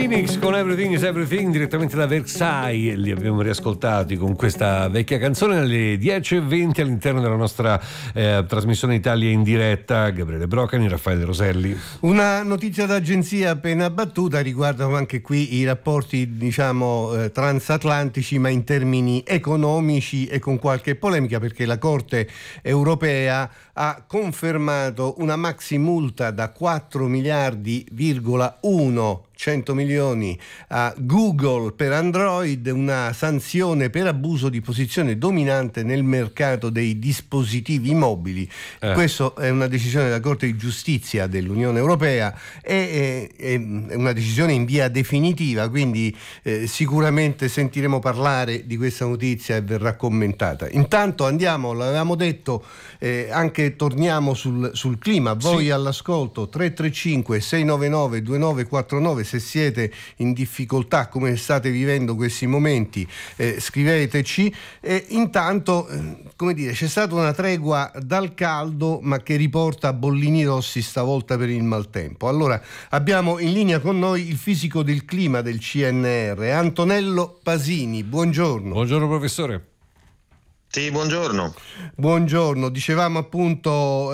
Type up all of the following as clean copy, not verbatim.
Phoenix con Everything is Everything direttamente da Versailles, li abbiamo riascoltati con questa vecchia canzone alle 10:20 all'interno della nostra trasmissione Italia in diretta. Gabriele Brocani, Raffaele Roselli. Una notizia d'agenzia appena battuta riguarda anche qui i rapporti transatlantici, ma in termini economici e con qualche polemica, perché la Corte europea ha confermato una maxi multa da 4 miliardi,1 100 milioni a Google per Android, una sanzione per abuso di posizione dominante nel mercato dei dispositivi mobili. Questa è una decisione della Corte di Giustizia dell'Unione Europea, è una decisione in via definitiva, quindi sicuramente sentiremo parlare di questa notizia e verrà commentata. Intanto andiamo, l'avevamo detto, anche torniamo sul clima. Voi sì, all'ascolto 335 699 2949, se siete in difficoltà, come state vivendo questi momenti, scriveteci. Intanto c'è stata una tregua dal caldo, ma che riporta bollini rossi stavolta per il maltempo. Allora abbiamo in linea con noi il fisico del clima del CNR, Antonello Pasini. Buongiorno. Buongiorno professore. Sì, buongiorno. Buongiorno, dicevamo appunto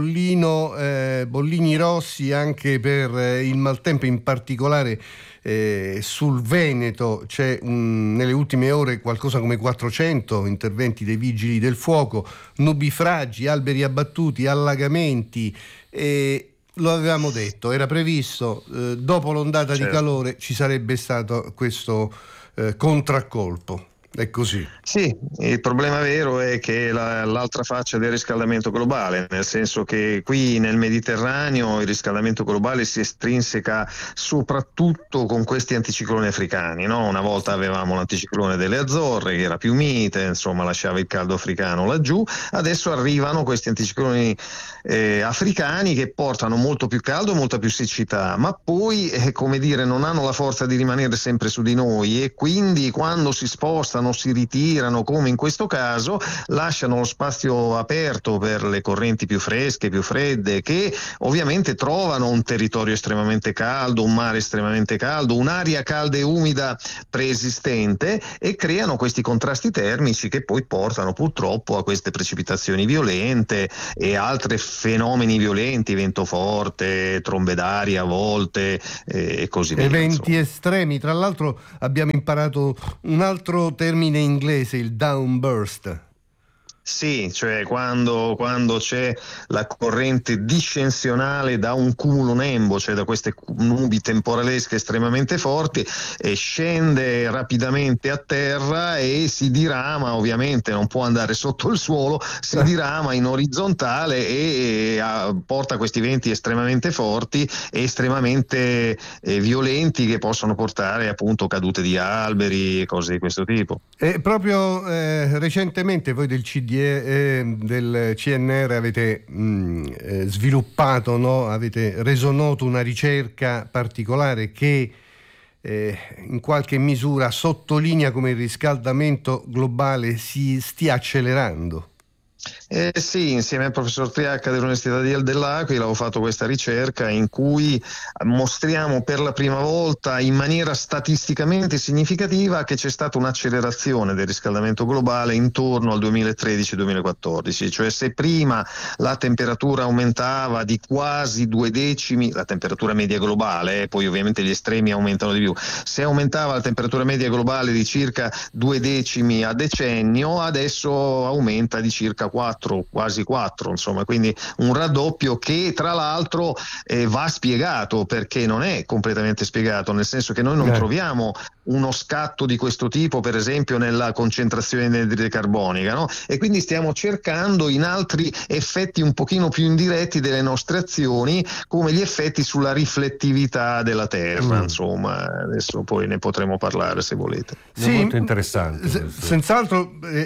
bollini rossi anche per il maltempo, in particolare sul Veneto c'è nelle ultime ore qualcosa come 400 interventi dei vigili del fuoco, nubifragi, alberi abbattuti, allagamenti. Lo avevamo detto, era previsto, dopo l'ondata di calore ci sarebbe stato questo contraccolpo. È così. Sì, il problema vero è che l'altra faccia del riscaldamento globale, nel senso che qui nel Mediterraneo il riscaldamento globale si estrinseca soprattutto con questi anticicloni africani, no? Una volta avevamo l'anticiclone delle Azzorre che era più mite, insomma lasciava il caldo africano laggiù, adesso arrivano questi anticicloni africani che portano molto più caldo, molta più siccità, ma poi non hanno la forza di rimanere sempre su di noi, e quindi quando si spostano, si ritirano, come in questo caso, lasciano lo spazio aperto per le correnti più fresche, più fredde, che ovviamente trovano un territorio estremamente caldo, un mare estremamente caldo, un'aria calda e umida preesistente, e creano questi contrasti termici che poi portano purtroppo a queste precipitazioni violente e altri fenomeni violenti, vento forte, trombe d'aria a volte e così via. Eventi estremi. Tra l'altro abbiamo imparato un altro termine inglese, il downburst. Sì, cioè quando c'è la corrente discensionale da un cumulo nembo, cioè da queste nubi temporalesche estremamente forti, e scende rapidamente a terra e si dirama, ovviamente non può andare sotto il suolo, si dirama in orizzontale e porta questi venti estremamente forti e estremamente violenti, che possono portare appunto cadute di alberi e cose di questo tipo. Proprio recentemente voi del CNR avete sviluppato, no? Avete reso noto una ricerca particolare che in qualche misura sottolinea come il riscaldamento globale si stia accelerando. Sì, insieme al professor Triacca dell'Università dell'Aquila ho fatto questa ricerca in cui mostriamo per la prima volta in maniera statisticamente significativa che c'è stata un'accelerazione del riscaldamento globale intorno al 2013-2014, cioè se prima la temperatura aumentava di quasi 2 decimi, la temperatura media globale, poi ovviamente gli estremi aumentano di più, se aumentava la temperatura media globale di circa 2 decimi a decennio, adesso aumenta di circa 4, quasi 4, insomma, quindi un raddoppio che tra l'altro va spiegato, perché non è completamente spiegato, nel senso che noi non troviamo uno scatto di questo tipo per esempio nella concentrazione di anidride carbonica, no? E quindi stiamo cercando in altri effetti un pochino più indiretti delle nostre azioni, come gli effetti sulla riflettività della Terra, insomma, adesso poi ne potremo parlare se volete. Sì, molto interessante. Senz'altro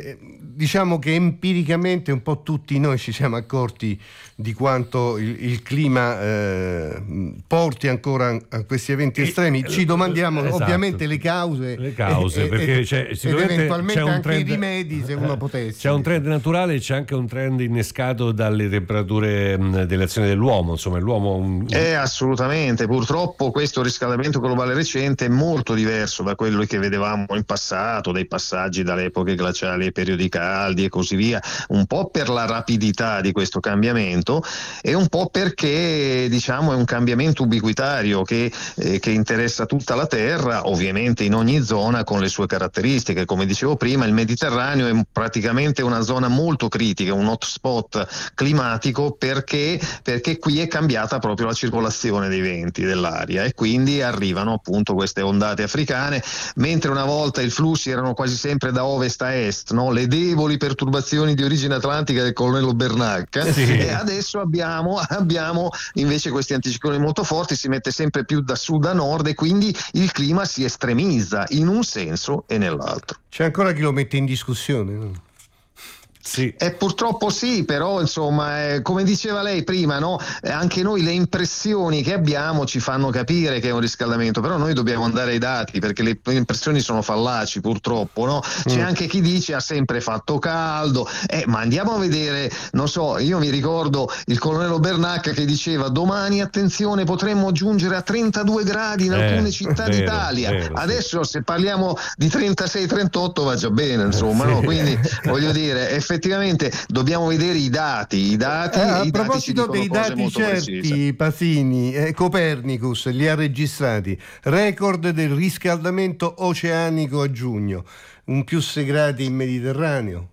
diciamo che empiricamente un po' tutti noi ci siamo accorti di quanto il clima porti ancora a questi eventi estremi. Ci domandiamo ovviamente le cause perché eventualmente c'è un anche trend, i rimedi, se uno potesse. C'è un trend naturale, c'è anche un trend innescato dalle temperature delle azioni dell'uomo, insomma l'uomo assolutamente, purtroppo questo riscaldamento globale recente è molto diverso da quello che vedevamo in passato, dei passaggi dalle epoche glaciali ai periodi caldi e così via, un po' per la rapidità di questo cambiamento e un po' perché diciamo è un cambiamento ubiquitario che interessa tutta la Terra, ovviamente in ogni zona con le sue caratteristiche. Come dicevo prima, il Mediterraneo è praticamente una zona molto critica, un hotspot climatico perché qui è cambiata proprio la circolazione dei venti dell'aria e quindi arrivano appunto queste ondate africane, mentre una volta i flussi erano quasi sempre da ovest a est, no? Le deboli perturbazioni di origine atlantica del colonnello Bernacca, e adesso abbiamo invece questi anticicloni molto forti, si mette sempre più da sud a nord e quindi il clima si estremizza in un senso e nell'altro. C'è ancora chi lo mette in discussione, no? Sì. Purtroppo sì, però insomma come diceva lei prima, no? Anche noi le impressioni che abbiamo ci fanno capire che è un riscaldamento, però noi dobbiamo andare ai dati perché le impressioni sono fallaci purtroppo, no? C'è anche chi dice ha sempre fatto caldo, ma andiamo a vedere, non so, io mi ricordo il colonnello Bernacca che diceva domani attenzione potremmo giungere a 32 gradi in alcune città d'Italia, adesso se parliamo di 36-38 va già bene, insomma, no? Quindi voglio dire effettivamente dobbiamo vedere i dati a proposito dei dati certi precise. Pasini, Copernicus li ha registrati, record del riscaldamento oceanico a giugno, un +6 gradi in Mediterraneo.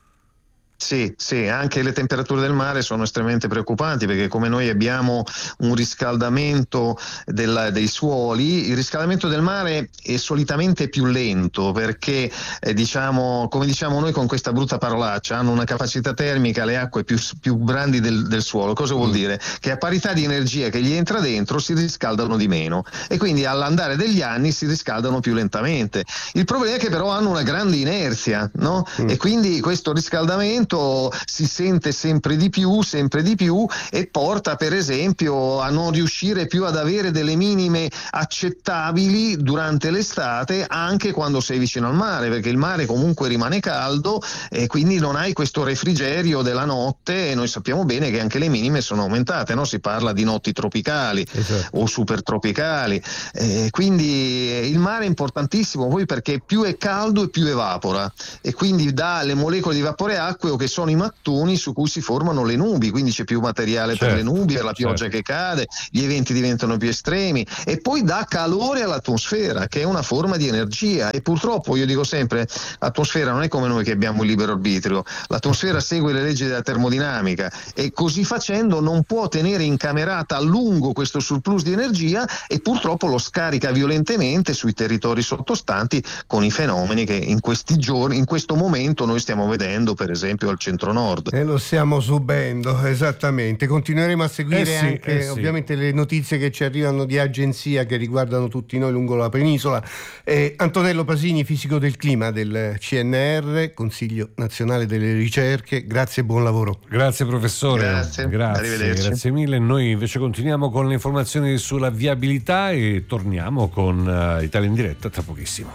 Sì, anche le temperature del mare sono estremamente preoccupanti perché come noi abbiamo un riscaldamento dei suoli, il riscaldamento del mare è solitamente più lento perché come diciamo noi con questa brutta parolaccia hanno una capacità termica le acque più grandi del suolo. Cosa vuol dire? Che a parità di energia che gli entra dentro si riscaldano di meno e quindi all'andare degli anni si riscaldano più lentamente. Il problema è che però hanno una grande inerzia, no? E quindi questo riscaldamento si sente sempre di più e porta per esempio a non riuscire più ad avere delle minime accettabili durante l'estate anche quando sei vicino al mare, perché il mare comunque rimane caldo e quindi non hai questo refrigerio della notte e noi sappiamo bene che anche le minime sono aumentate, no? Si parla di notti tropicali o supertropicali, quindi il mare è importantissimo poi perché più è caldo e più evapora e quindi dà le molecole di vapore acqueo che sono i mattoni su cui si formano le nubi, quindi c'è più materiale per le nubi, per la pioggia che cade, gli eventi diventano più estremi e poi dà calore all'atmosfera che è una forma di energia e purtroppo io dico sempre l'atmosfera non è come noi che abbiamo il libero arbitrio, l'atmosfera segue le leggi della termodinamica e così facendo non può tenere incamerata a lungo questo surplus di energia e purtroppo lo scarica violentemente sui territori sottostanti con i fenomeni che in questi giorni, in questo momento noi stiamo vedendo per esempio al centro-nord. E lo stiamo subendo, esattamente. Continueremo a seguire anche ovviamente le notizie che ci arrivano di agenzia che riguardano tutti noi lungo la penisola. Antonello Pasini, fisico del clima del CNR, Consiglio Nazionale delle Ricerche, grazie e buon lavoro. Grazie professore. Grazie mille. Noi invece continuiamo con le informazioni sulla viabilità e torniamo con Italia in diretta tra pochissimo.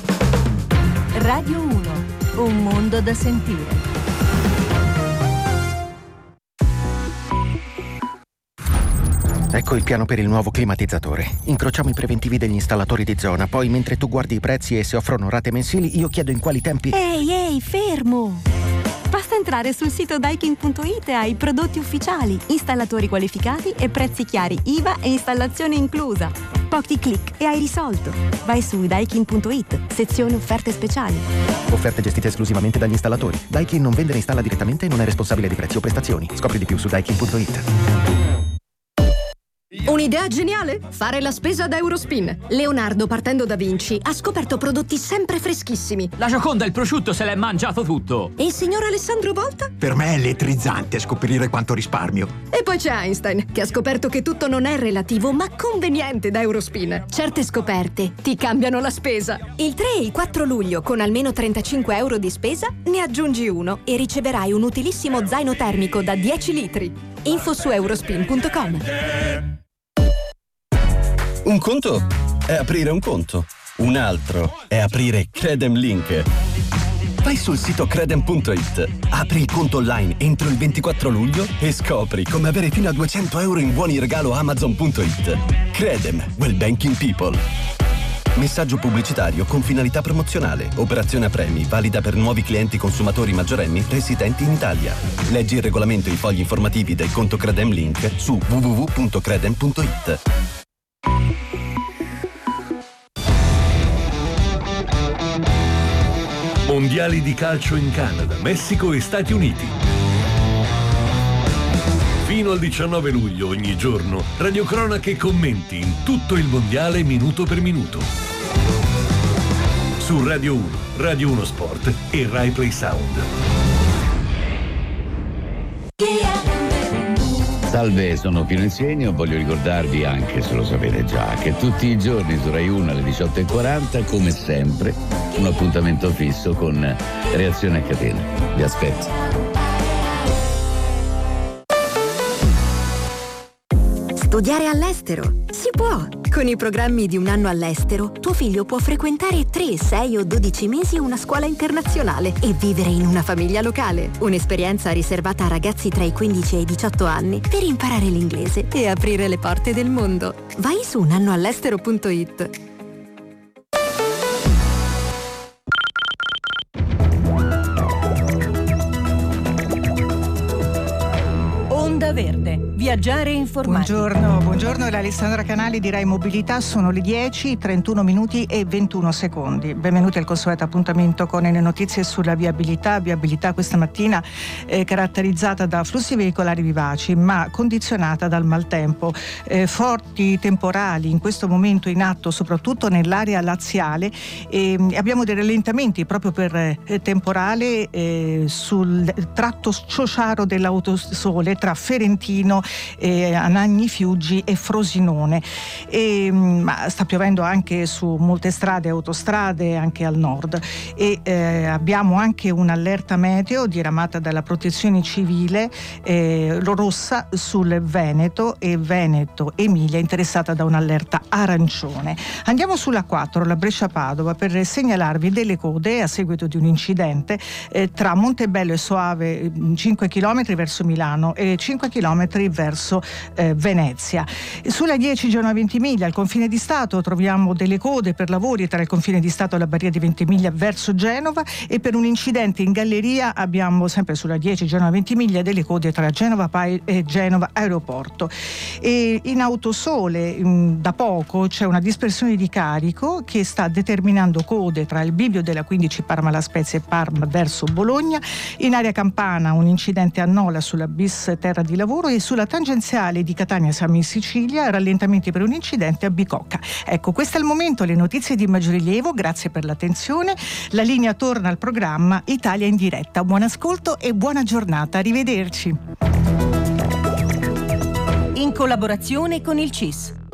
Radio 1, un mondo da sentire. Ecco il piano per il nuovo climatizzatore. Incrociamo i preventivi degli installatori di zona, poi mentre tu guardi i prezzi e se offrono rate mensili, io chiedo in quali tempi... Ehi, fermo! Basta entrare sul sito Daikin.it e hai prodotti ufficiali, installatori qualificati e prezzi chiari, IVA e installazione inclusa. Pochi click e hai risolto. Vai su Daikin.it, sezione offerte speciali. Offerte gestite esclusivamente dagli installatori. Daikin non vende e installa direttamente e non è responsabile di prezzi o prestazioni. Scopri di più su Daikin.it. Un'idea geniale? Fare la spesa da Eurospin. Leonardo, partendo da Vinci, ha scoperto prodotti sempre freschissimi. La Gioconda, il prosciutto, se l'è mangiato tutto. E il signor Alessandro Volta? Per me è elettrizzante scoprire quanto risparmio. E poi c'è Einstein, che ha scoperto che tutto non è relativo, ma conveniente da Eurospin. Certe scoperte ti cambiano la spesa. Il 3 e il 4 luglio, con almeno 35 euro di spesa, ne aggiungi uno e riceverai un utilissimo zaino termico da 10 litri. Info su eurospin.com. Un conto è aprire un conto, un altro è aprire Credem Link. Vai sul sito credem.it, apri il conto online entro il 24 luglio e scopri come avere fino a 200 euro in buoni regalo Amazon.it. Credem, well banking people. Messaggio pubblicitario con finalità promozionale. Operazione a premi, valida per nuovi clienti consumatori maggiorenni residenti in Italia. Leggi il regolamento e i fogli informativi del conto Credem Link su www.credem.it. Mondiali di calcio in Canada, Messico e Stati Uniti. Fino al 19 luglio ogni giorno, radiocronache e commenti in tutto il mondiale minuto per minuto. Su Radio 1, Radio 1 Sport e Rai Play Sound. Salve, sono Pino Insegno. Voglio ricordarvi, anche se lo sapete già, che tutti i giorni su Rai 1 alle 18:40, come sempre, un appuntamento fisso con Reazione a Catena. Vi aspetto. Studiare all'estero? Si può! Con i programmi di Un anno all'estero, tuo figlio può frequentare 3, 6 o 12 mesi una scuola internazionale e vivere in una famiglia locale. Un'esperienza riservata a ragazzi tra i 15 e i 18 anni per imparare l'inglese e aprire le porte del mondo. Vai su unannoall'estero.it. Onda Verde. Viaggiare informati. Buongiorno, è Alessandra Canali di Rai Mobilità, sono le 10, 31 minuti e 21 secondi. Benvenuti al consueto appuntamento con le notizie sulla viabilità questa mattina caratterizzata da flussi veicolari vivaci ma condizionata dal maltempo. Forti temporali in questo momento in atto soprattutto nell'area laziale abbiamo dei rallentamenti proprio per temporale sul tratto Ciociaro dell'Autosole tra Ferentino, Anagni Fiuggi e Frosinone, ma sta piovendo anche su molte strade e autostrade anche al nord abbiamo anche un'allerta meteo diramata dalla Protezione Civile rossa sul Veneto e Veneto Emilia interessata da un'allerta arancione. Andiamo sulla 4, la Brescia-Padova, per segnalarvi delle code a seguito di un incidente tra Montebello e Soave, 5 km verso Milano e 5 km verso Venezia. Sulla 10 Genova Ventimiglia al confine di Stato troviamo delle code per lavori tra il confine di Stato e la barriera di Ventimiglia verso Genova e per un incidente in galleria abbiamo sempre sulla 10 Genova Ventimiglia delle code tra Genova Pai e Genova Aeroporto. E in Autosole da poco c'è una dispersione di carico che sta determinando code tra il bivio della 15 Parma La Spezia e Parma verso Bologna. In area campana un incidente a Nola sulla bis terra di lavoro e sulla tangenziale di Catania siamo in Sicilia, rallentamenti per un incidente a Bicocca. Ecco, questo è il momento, le notizie di maggior rilievo, grazie per l'attenzione. La linea torna al programma Italia in diretta. Buon ascolto e buona giornata, arrivederci. In collaborazione con il CIS.